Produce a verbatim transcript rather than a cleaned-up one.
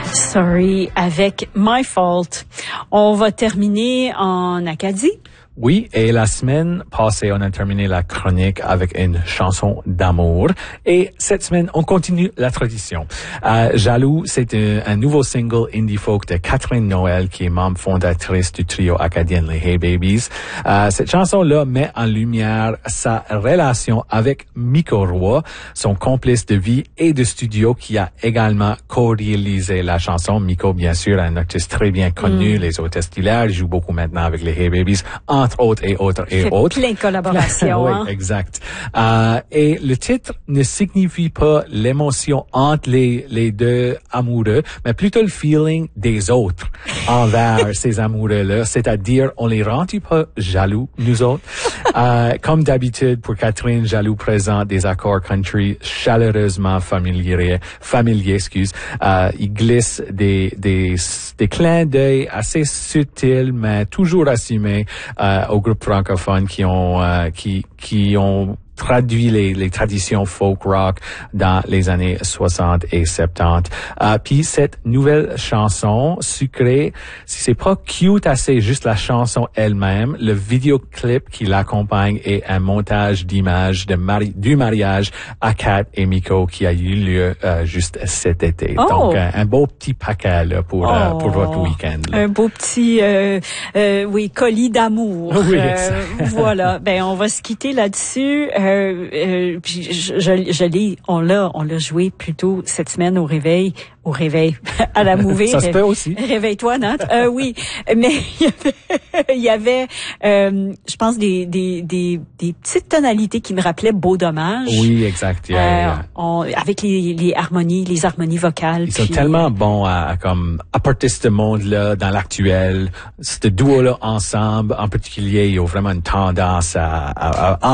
Sorry avec My Fault. On va terminer en Acadie. Oui, et la semaine passée, on a terminé la chronique avec une chanson d'amour. Et cette semaine, on continue la tradition. Euh, Jaloux, c'est un, un nouveau single indie folk de Catherine Noël, qui est membre fondatrice du trio acadien Les Hey Babies. Euh, cette chanson-là met en lumière sa relation avec Miko Roy, son complice de vie et de studio, qui a également co-réalisé la chanson. Miko, bien sûr, un artiste très bien connu, mm. les Hôtesses d'Hilaire, il joue beaucoup maintenant avec Les Hey Babies, entre autres et autres et fait autres. Plein de collaborations. Oui, hein? exact. Euh, et le titre ne signifie pas l'émotion entre les, les deux amoureux, mais plutôt le feeling des autres envers ces amoureux-là. C'est-à-dire, on les rend-tu pas jaloux, nous autres? Euh, comme d'habitude, pour Catherine, Jaloux présente des accords country chaleureusement familiers, familiers, excuse. Euh, il glisse des, des, des clins d'œil assez subtils, mais toujours assumés, euh, aux groupes francophones qui ont, euh, qui, qui ont traduit les, les traditions folk rock dans les années soixante et soixante-dix. Euh, puis cette nouvelle chanson sucrée, si c'est pas cute assez juste la chanson elle-même, le vidéoclip qui l'accompagne est un montage d'images de mari- du mariage à Kat et Miko qui a eu lieu euh, juste cet été. Oh. Donc un, un beau petit paquet là, pour, oh. euh, pour votre week-end. Là. Un beau petit euh, euh, oui colis d'amour. Oui, euh, voilà. Ben on va se quitter là-dessus. Euh, Euh, puis je, je, je l'ai, on l'a, on l'a joué plutôt cette semaine au réveil, au réveil, à la mouvée. Ça se peut aussi. Réveille-toi, Nat. Euh, oui, mais il y avait, il y avait euh, je pense des, des, des, des petites tonalités qui me rappelaient Beau Dommage. Oui, exact. Yeah, euh, yeah. On, avec les, les harmonies, les harmonies vocales. Ils puis, sont tellement bons à, à comme apporter ce monde-là dans l'actuel. Ce duo-là ensemble, en particulier, ils ont vraiment une tendance à, à, à